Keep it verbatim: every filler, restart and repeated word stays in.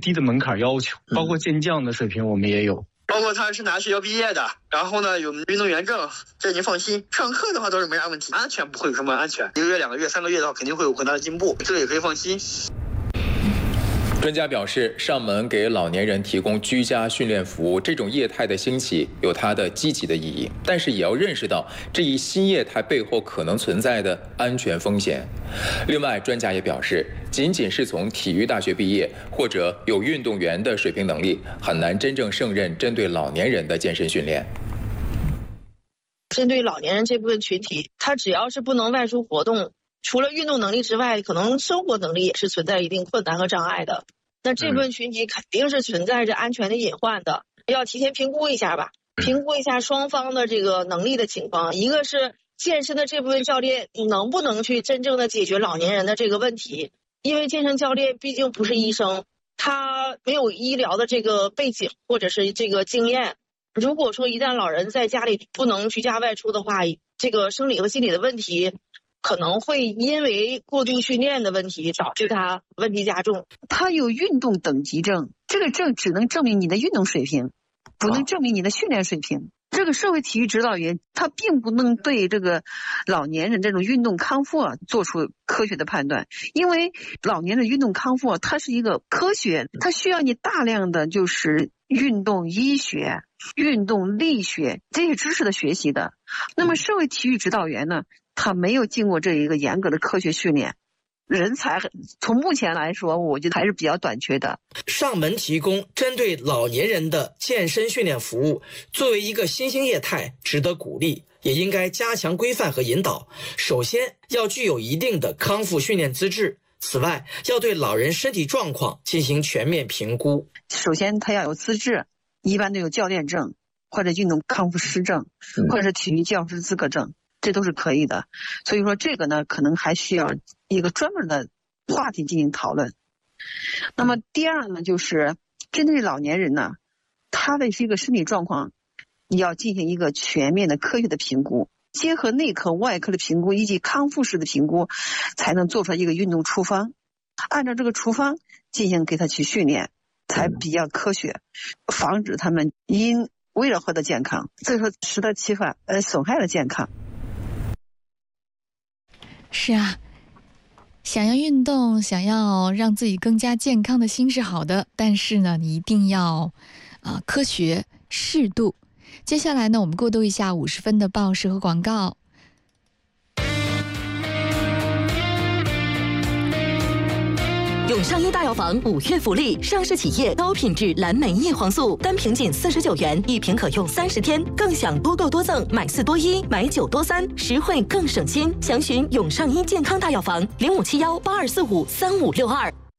低的门槛要求，包括健将的水平我们也有。 包括他是拿学校毕业的，然后呢有运动员证，这您放心。上课的话倒是没啥问题，安全不会有什么安全。一个月、两个月、三个月的话，肯定会有很大的进步，这个也可以放心。 专家表示，上门给老年人提供居家训练服务，这种业态的兴起有它的积极的意义，但是也要认识到这一新业态背后可能存在的安全风险。另外，专家也表示，仅仅是从体育大学毕业或者有运动员的水平能力，很难真正胜任针对老年人的健身训练。 针对老年人这部分群体，他只要是不能外出活动，除了运动能力之外，可能生活能力也是存在一定困难和障碍的。那这部分群体肯定是存在着安全的隐患的，要提前评估一下吧，评估一下双方的这个能力的情况。一个是健身的这部分教练能不能去真正的解决老年人的这个问题，因为健身教练毕竟不是医生，他没有医疗的这个背景或者是这个经验。如果说一旦老人在家里不能居家外出的话，这个生理和心理的问题可能会因为过度训练的问题导致他问题加重。 他有运动等级证，这个证只能证明你的运动水平，不能证明你的训练水平。这个社会体育指导员他并不能对这个老年人这种运动康复啊做出科学的判断，因为老年人运动康复它是一个科学，它需要你大量的就是运动医学、运动力学这些知识的学习的。那么社会体育指导员呢，他没有经过这一个严格的科学训练，人才从目前来说我觉得还是比较短缺的。 上门提供针对老年人的健身训练服务，作为一个新兴业态值得鼓励，也应该加强规范和引导。首先要具有一定的康复训练资质，此外要对老人身体状况进行全面评估。 首先他要有资质，一般都有教练证或者运动康复师证或者是体育教师资格证，这都是可以的。所以说这个呢可能还需要一个专门的话题进行讨论。那么第二呢，就是针对老年人呢，他的这个身体状况你要进行一个全面的科学的评估，结合内科外科的评估以及康复式的评估，才能做出一个运动处方，按照这个处方进行给他去训练，才比较科学，防止他们因为了获得健康，所以说适得其反而损害了健康。 是啊，想要运动，想要让自己更加健康的心是好的，但是呢你一定要、呃、科学适度。接下来呢我们过渡一下五十分的报时和广告。 永上医大药房五月福利，上市企业高品质蓝莓叶黄素，单瓶仅四十九元，一瓶可用三十天，更享多购多赠，买四多一，买九多三，实惠更省心。详询永上医健康大药房零五七幺八二四五三五六二。